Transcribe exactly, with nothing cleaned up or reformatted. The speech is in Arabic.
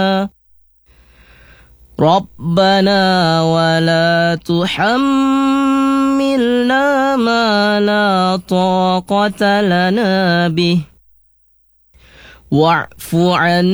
ربنا ولا تحملنا ما لا طاقة لنا به واعف عنا